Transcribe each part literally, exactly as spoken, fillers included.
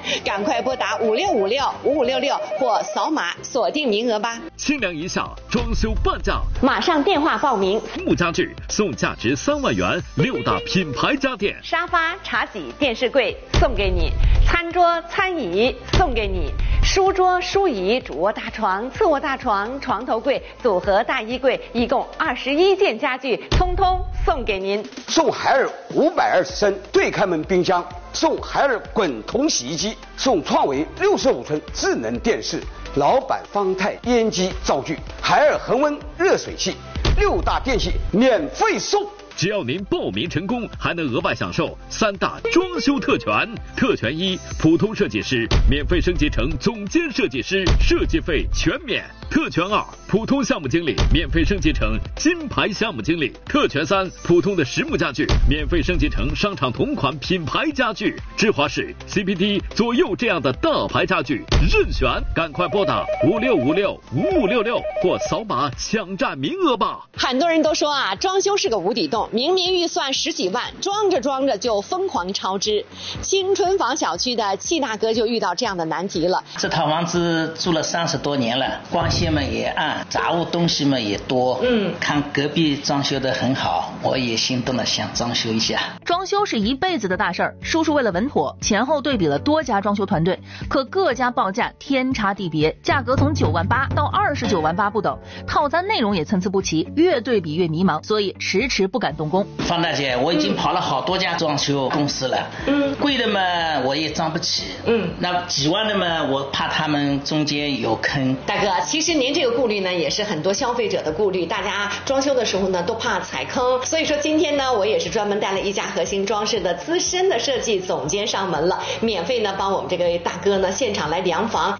赶快拨打五六五六五五六六或扫码锁定名额吧。 清凉一下，装修半价， 马上电话报名。 木家具送价值三万元六大品牌家电， 沙发、茶几、电视柜送给你，餐桌、餐椅送给你，书桌、书椅、主卧大床、次卧大床、床头柜、组合大衣柜，一共二十一件家具，通通送给您。 送海尔五百二十升对开门冰箱，送海尔滚筒洗衣机，送创维六十五寸智能电视，老板方太烟机灶具，海尔恒温热水器，六大电器免费送。 只要您报名成功，还能额外享受三大装修特权。特权一，普通设计师免费升级成总监设计师，设计费全免。特权二，普通项目经理免费升级成金牌项目经理。特权三，普通的实木家具免费升级成商场同款品牌家具。芝华士、C P D 左右这样的大牌家具任选，赶快拨打五六五六五五六六或扫码抢占名额吧。 很多人都说啊，装修是个无底洞，明明预算十几万，装着装着就疯狂超支。青春坊小区的戚大哥就遇到这样的难题了。 这套房子住了三十多年了，光线嘛也暗，杂物东西嘛也多。嗯，看隔壁装修的很好，我也心动了，想装修一下。 装修是一辈子的大事儿，叔叔为了稳妥，前后对比了多家装修团队，可各家报价天差地别，价格从九万八到二十九万八不等，套餐内容也参差不齐，越对比越迷茫，所以迟迟不敢动工。 方大姐，我已经跑了好多家装修公司了，嗯，贵的嘛我也装不起，嗯，那几万的嘛我怕他们中间有坑。 大哥，其实您这个顾虑呢也是很多消费者的顾虑，大家装修的时候呢都怕踩坑，所以说今天呢我也是专门带了一家核心装饰的资深的设计总监上门了，免费呢帮我们这个大哥呢现场来量房。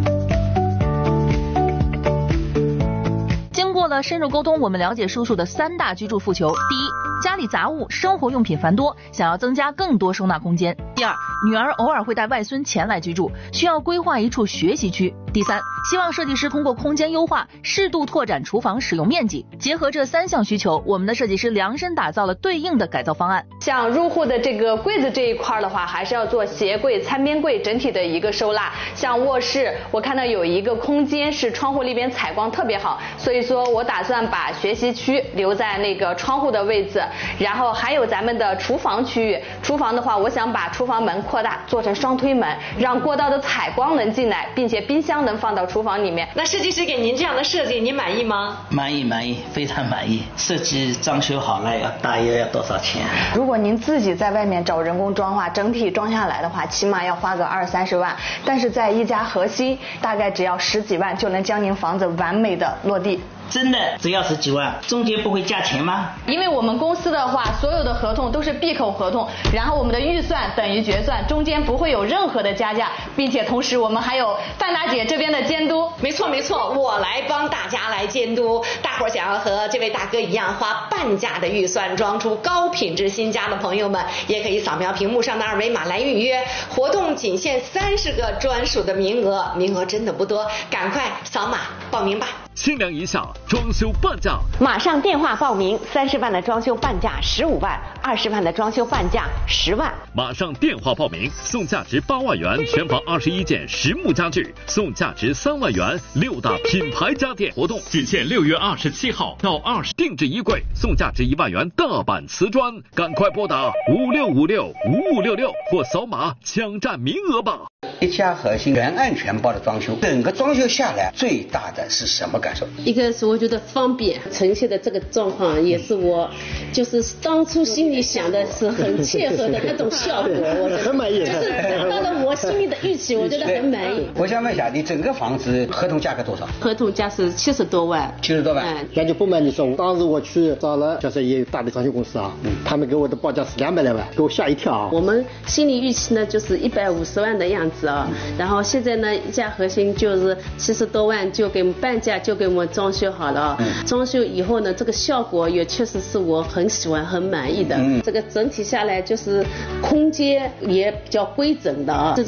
经过了深入沟通，我们了解叔叔的三大居住诉求。第一，家里杂物、生活用品繁多，想要增加更多收纳空间。第二，女儿偶尔会带外孙前来居住，需要规划一处学习区。第三，希望设计师通过空间优化，适度拓展厨房使用面积。结合这三项需求，我们的设计师量身打造了对应的改造方案。 像入户的这个柜子这一块的话，还是要做鞋柜、餐边柜整体的一个收纳。像卧室，我看到有一个空间是窗户那边采光特别好，所以说我打算把学习区留在那个窗户的位置，然后还有咱们的厨房区域。厨房的话，我想把厨房门扩大，做成双推门，让过道的采光能进来，并且冰箱能放到厨房里面。 那设计师给您这样的设计，您满意吗？ 满意，满意，非常满意。设计装修好了，要大约要多少钱？ 如果您自己在外面找人工装的话，整体装下来的话，起码要花个二三十万，但是在一家核心，大概只要十几万就能将您房子完美的落地。 真的只要十几万，中间不会加钱吗？ 因为我们公司的话，所有的合同都是闭口合同，然后我们的预算等于决算，中间不会有任何的加价，并且同时我们还有范大姐这边的监督。 没错没错，我来帮大家来监督。大伙儿想要和这位大哥一样花半价的预算装出高品质新家的朋友们，也可以扫描屏幕上的二维码来预约。活动仅限三十个专属的名额，名额真的不多，赶快扫码报名吧。 清凉一下，装修半价， 马上电话报名。三十万的装修半价十五万，二十万的装修半价十万。 马上电话报名，送价值八万元全房二十一件实木家具，送价值三万元六大品牌家电。活动仅限六月二十七号到二十，定制衣柜送价值一万元大板瓷砖，赶快拨打五六五六五五六六或扫码抢占名额吧。 一家核心全案全包的装修，整个装修下来最大的是什么感受？ 一个是我觉得方便，呈现的这个状况也是我就是当初心里想的是很切合的那种效果，我觉得很满意，就是达到了我心里的预期，我觉得很满意。 我想问一下，你整个房子合同价格多少？ 合同价是七十多万。 七十多万。 嗯， 那就不瞒你说，当时我去找了就是也有大的装修公司啊，嗯，他们给我的报价是两百来万，给我吓一跳啊。 我们心理预期呢就是一百五十万的样子啊，然后现在呢一家核心就是七十多万就给半价就给我们装修好了啊，嗯，装修以后呢这个效果也确实是我很喜欢很满意的，嗯，这个整体下来就是空间也比较规整的啊，这种动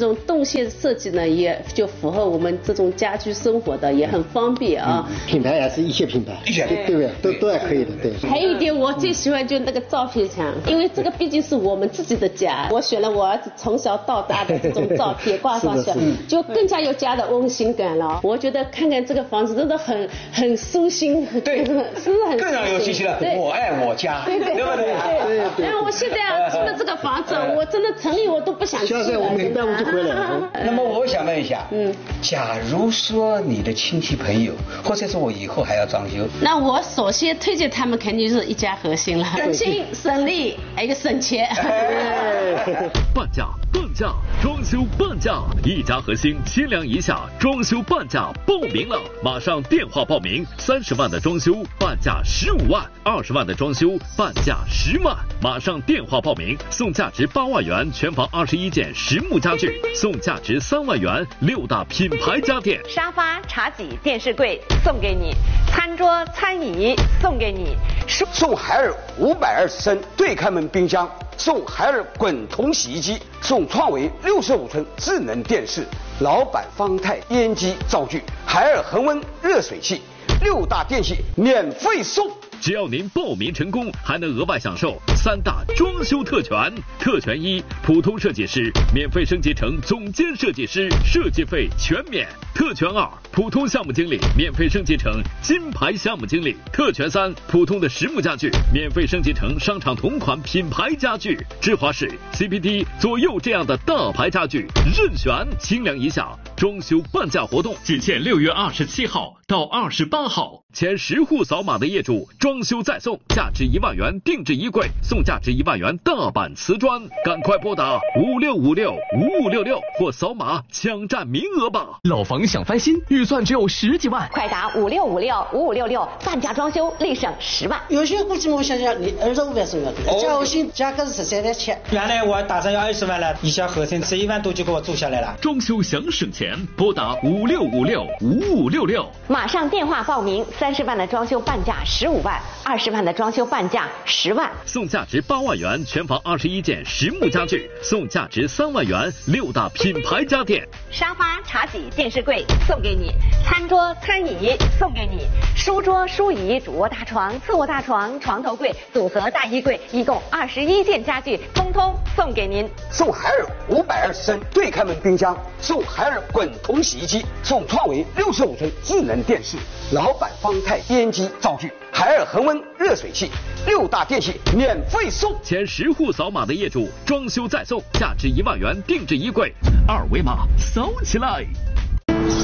线设计呢，也就符合我们这种家居生活的，也很方便啊。 嗯、品牌也是一线品牌，一线对不对？都都还可以的，对。 还有一点我最喜欢就是那个照片墙，因为这个毕竟是我们自己的家，我选了我儿子从小到大的这种照片挂上去，就更加有家的温馨感了。我觉得看看这个房子真的很很舒心， 对， 是不是很更让有信心了。我爱我家， 对对对不对？ 对对。然后我现在啊住的这个房子，我真的城里我都不想去了。 现在我每半我就回来了。 那么我想问一下，嗯，假如说你的亲戚朋友，或者说我以后还要装修， 那我首先推荐他们肯定是一家核心了，省心省力，还有一个省钱。 半价半价，装修半价，一家核心千良一下装修半价报名了，马上电话报名。三十万的装修半价十五万，二十万的装修半价十万，马上电话报名，送价值八万元全房二十一件实木家具，送价值三万元六大品牌家电， 沙发、茶几、电视柜送给你，餐桌、餐椅送给你， 送海尔五百二十升对开门冰箱，送海尔滚筒洗衣机，送创维六十五寸智能电视，老板方太烟机灶具，海尔恒温热水器，六大电器免费送。 只要您报名成功，还能额外享受三大装修特权。特权一，普通设计师免费升级成总监设计师，设计费全免。特权二，普通项目经理免费升级成金牌项目经理。特权三，普通的实木家具免费升级成商场同款品牌家具，芝华士、C P D、左右这样的大牌家具任选。清凉一下装修半价活动只限六月二十七号到二十八号，前十户扫码的业主装修再送价值一万元定制衣柜，送价值一万元大板瓷砖，赶快拨打五六五六五五六六或扫码抢占名额吧。 老房想翻新，预算只有十几万， 快打五六五六五五六六，半价装修立省十万。 有些估计我想想，你二十五万送要的，加核心价格是十三点七。 原来我打算要二十万了，一下核心吃一万多就给我做下来了。 装修想省钱，拨打五六五六五五六六， 马上电话报名。三十万的装修半价十五万，二十万的装修半价十万， 送价值八万元全房二十一件实木家具，送价值三万元六大品牌家电， 沙发、茶几、电视柜送给你，餐桌、餐椅送给你，书桌、书椅、主卧大床、次卧大床、床头柜、组合大衣柜，一共二十一件家具，通通送给您。 送海尔五百二十升对开门冰箱，送海尔滚筒洗衣机，送创维六十五寸智能电视，老板方太烟机灶具，海尔恒温热水器，六大电器免费送。 前十户扫码的业主装修再送价值一万元定制衣柜，二维码扫起来。